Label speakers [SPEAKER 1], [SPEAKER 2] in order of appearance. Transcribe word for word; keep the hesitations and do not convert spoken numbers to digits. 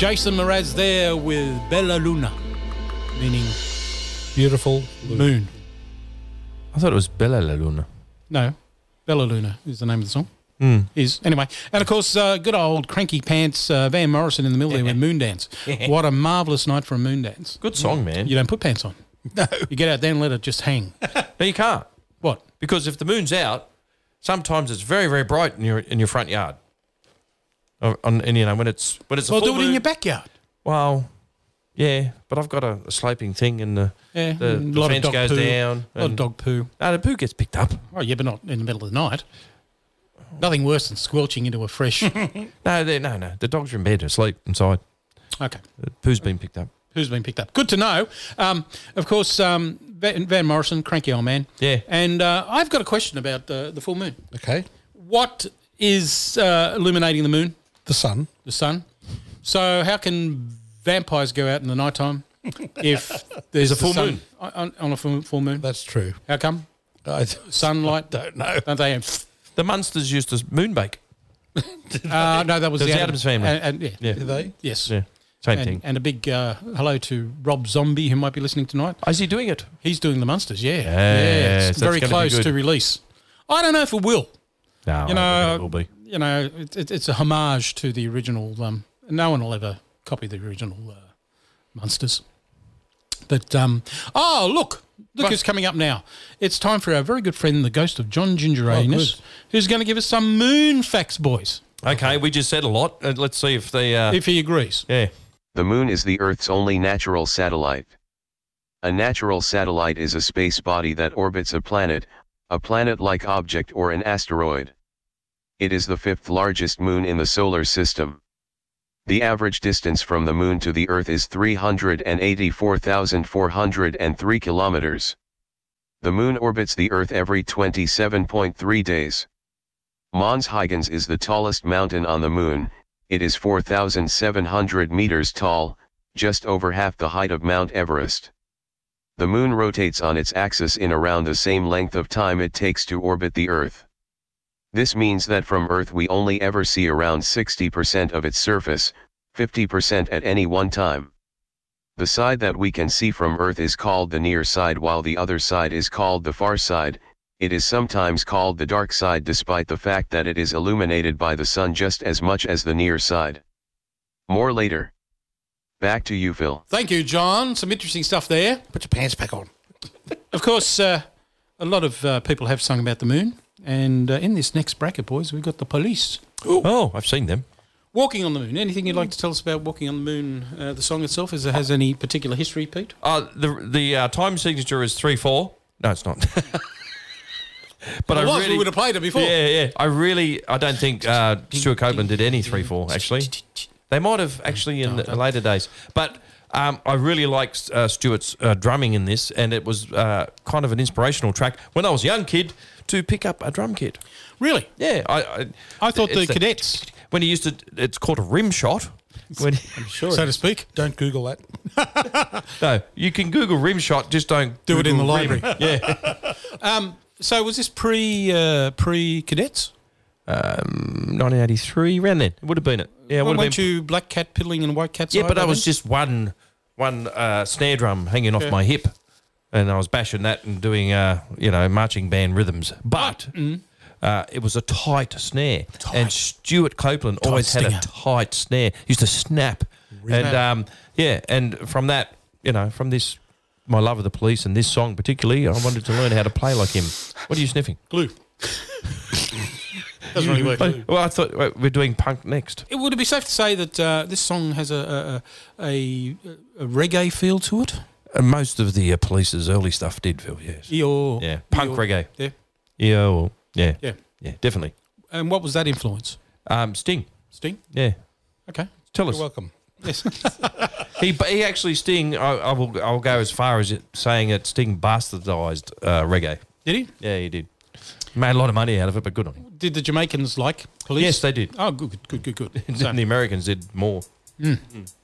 [SPEAKER 1] Jason Mraz there with Bella Luna, meaning
[SPEAKER 2] beautiful
[SPEAKER 1] moon.
[SPEAKER 3] I thought it was Bella La Luna.
[SPEAKER 1] No, Bella Luna is the name of the song.
[SPEAKER 3] Mm.
[SPEAKER 1] Is anyway, and of course, uh, good old Cranky Pants uh, Van Morrison in the middle there with Moon Dance. What a marvellous night for a moon dance.
[SPEAKER 3] Good song, man.
[SPEAKER 1] You don't put pants on.
[SPEAKER 2] No.
[SPEAKER 1] You get out there and let it just hang.
[SPEAKER 3] No, you can't.
[SPEAKER 1] What?
[SPEAKER 3] Because if the moon's out, sometimes it's very, very bright in your in your front yard. Uh, on, and you know when it's when it's
[SPEAKER 1] Well,
[SPEAKER 3] a full
[SPEAKER 1] do it in
[SPEAKER 3] moon,
[SPEAKER 1] your backyard.
[SPEAKER 3] Well, yeah, but I've got a, a sloping thing, and the
[SPEAKER 1] Yeah,
[SPEAKER 3] the,
[SPEAKER 1] and
[SPEAKER 3] the
[SPEAKER 1] a lot of
[SPEAKER 3] fence
[SPEAKER 1] dog
[SPEAKER 3] goes
[SPEAKER 1] poo.
[SPEAKER 3] down.
[SPEAKER 1] A lot of
[SPEAKER 3] and-
[SPEAKER 1] dog poo.
[SPEAKER 3] No, the poo gets picked up.
[SPEAKER 1] Oh, yeah, but not in the middle of the night. Nothing worse than squelching into a fresh.
[SPEAKER 3] No, they- no, no. The dogs are in bed asleep inside.
[SPEAKER 1] Okay.
[SPEAKER 3] The poo's been picked up.
[SPEAKER 1] Who's been picked up? Good to know. Um, of course, um, Van, Van Morrison, cranky old man.
[SPEAKER 3] Yeah.
[SPEAKER 1] And uh, I've got a question about uh, the full moon.
[SPEAKER 2] Okay.
[SPEAKER 1] What is uh, illuminating the moon?
[SPEAKER 2] The sun.
[SPEAKER 1] The sun. So how can vampires go out in the nighttime if there's
[SPEAKER 3] a full
[SPEAKER 1] the sun
[SPEAKER 3] moon.
[SPEAKER 1] on, on a full, full moon?
[SPEAKER 2] That's true.
[SPEAKER 1] How come?
[SPEAKER 2] I
[SPEAKER 1] Sunlight?
[SPEAKER 2] don't know.
[SPEAKER 1] Don't they?
[SPEAKER 3] The Munsters used to moonbake.
[SPEAKER 1] Uh, no, that was
[SPEAKER 3] It was
[SPEAKER 1] the
[SPEAKER 3] the Addams Family.
[SPEAKER 1] And, and, yeah.
[SPEAKER 3] Yeah.
[SPEAKER 2] Did they?
[SPEAKER 1] Yes.
[SPEAKER 3] Yeah. Same
[SPEAKER 1] And,
[SPEAKER 3] thing.
[SPEAKER 1] and a big uh, hello to Rob Zombie, who might be listening tonight.
[SPEAKER 3] Is he doing it?
[SPEAKER 1] He's doing the Munsters, yeah.
[SPEAKER 3] Yes,
[SPEAKER 1] yeah, it's
[SPEAKER 3] that's
[SPEAKER 1] very
[SPEAKER 3] gonna be
[SPEAKER 1] close
[SPEAKER 3] good.
[SPEAKER 1] to release. I don't know if it will.
[SPEAKER 3] No,
[SPEAKER 1] You know,
[SPEAKER 3] I don't think it will be.
[SPEAKER 1] You know, it, it, it's a homage to the original. Um, no one will ever copy the original uh, Munsters. But, um, oh, look. Look
[SPEAKER 3] What?
[SPEAKER 1] who's coming up now. It's time for our very good friend, the ghost of John Ginger
[SPEAKER 2] Oh,
[SPEAKER 1] Anus,
[SPEAKER 2] good.
[SPEAKER 1] who's going to give us some moon facts, boys,
[SPEAKER 3] Okay, we just said a lot. Uh, let's see if they. Uh,
[SPEAKER 1] if he agrees.
[SPEAKER 3] yeah.
[SPEAKER 4] The Moon is the Earth's only natural satellite. A natural satellite is a space body that orbits a planet, a planet-like object or an asteroid. It is the fifth largest moon in the solar system. The average distance from the Moon to the Earth is three hundred eighty-four thousand four hundred three kilometers. The Moon orbits the Earth every twenty-seven point three days. Mons Huygens is the tallest mountain on the Moon. It is four thousand seven hundred meters tall, just over half the height of Mount Everest. The Moon rotates on its axis in around the same length of time it takes to orbit the Earth. This means that from Earth we only ever see around sixty percent of its surface, fifty percent at any one time. The side that we can see from Earth is called the near side, while the other side is called the far side. It is sometimes called the dark side despite the fact that it is illuminated by the sun just as much as the near side. More later. Back to you, Phil.
[SPEAKER 1] Thank you, John. Some interesting stuff there.
[SPEAKER 2] Put your pants back on.
[SPEAKER 1] Of course, uh, a lot of uh, people have sung about the moon. And uh, in this next bracket, boys, we've got the Police.
[SPEAKER 3] Oh, I've seen them.
[SPEAKER 1] Walking on the Moon. Anything you'd like to tell us about Walking on the Moon, uh, the song itself? Is it has any particular history, Pete?
[SPEAKER 3] Uh, the the uh, time signature is three four. No, it's not. But
[SPEAKER 1] It
[SPEAKER 3] I
[SPEAKER 1] was,
[SPEAKER 3] really
[SPEAKER 1] we would have played it before.
[SPEAKER 3] Yeah, yeah. I really, I don't think uh, Stuart Copeland did any three four. Actually, they might have actually in the later days. But um, I really liked uh, Stuart's uh, drumming in this, and it was uh, kind of an inspirational track when I was a young kid to pick up a drum kit.
[SPEAKER 1] Really?
[SPEAKER 3] Yeah, I I,
[SPEAKER 1] I thought the
[SPEAKER 3] it's
[SPEAKER 1] cadets,
[SPEAKER 3] when he used to. It's called a rim shot. When,
[SPEAKER 2] Sure.
[SPEAKER 1] so to speak.
[SPEAKER 2] Don't Google that.
[SPEAKER 3] no, you can Google rim shot. Just don't
[SPEAKER 1] Do it in
[SPEAKER 3] Google
[SPEAKER 1] the
[SPEAKER 3] rim.
[SPEAKER 1] library.
[SPEAKER 3] Yeah.
[SPEAKER 1] Um, so was this pre uh, pre cadets?
[SPEAKER 3] Um, nineteen eighty-three, around then. It would have been it. Yeah, it
[SPEAKER 1] Well,
[SPEAKER 3] would have
[SPEAKER 1] weren't
[SPEAKER 3] been.
[SPEAKER 1] you black cat piddling and white cat?
[SPEAKER 3] Yeah,
[SPEAKER 1] side
[SPEAKER 3] but I
[SPEAKER 1] by
[SPEAKER 3] was
[SPEAKER 1] then?
[SPEAKER 3] just one one uh, snare drum hanging off
[SPEAKER 1] Yeah.
[SPEAKER 3] my hip, and I was bashing that and doing uh, you know marching band rhythms. But uh, it was a tight snare, and Stuart Copeland
[SPEAKER 1] Tight
[SPEAKER 3] always had
[SPEAKER 1] stinger.
[SPEAKER 3] a tight snare. Used to snap, and
[SPEAKER 1] Snap.
[SPEAKER 3] um, yeah, and from that, you know, from this. My love of the Police and this song particularly, I wanted to learn how to play like him. What are you sniffing?
[SPEAKER 1] glue. Doesn't really work.
[SPEAKER 3] Oh, well, I thought well, we're doing punk next.
[SPEAKER 1] It would it be safe to say that uh, this song has a a, a a reggae feel to it?
[SPEAKER 3] And most of the uh, Police's early stuff did, Phil, yes.
[SPEAKER 1] Eeyore,
[SPEAKER 3] Yeah, punk
[SPEAKER 1] Eeyore.
[SPEAKER 3] reggae.
[SPEAKER 1] Yeah,
[SPEAKER 3] Yeah, well, yeah,
[SPEAKER 1] yeah.
[SPEAKER 3] yeah, definitely.
[SPEAKER 1] And what was that influence?
[SPEAKER 3] Um, Sting,
[SPEAKER 1] Sting.
[SPEAKER 3] yeah.
[SPEAKER 1] Okay.
[SPEAKER 3] Tell
[SPEAKER 2] You're
[SPEAKER 3] us.
[SPEAKER 2] welcome.
[SPEAKER 1] Yes.
[SPEAKER 3] He he actually Sting. I, I will I will go as far as it saying that Sting bastardised uh, reggae.
[SPEAKER 1] Did he?
[SPEAKER 3] Yeah, he did. Made a lot of money out of it, but good on him.
[SPEAKER 1] Did the Jamaicans like Police?
[SPEAKER 3] Yes, they did.
[SPEAKER 1] Oh, good, good, good, good.
[SPEAKER 3] And
[SPEAKER 1] So,
[SPEAKER 3] the Americans did more.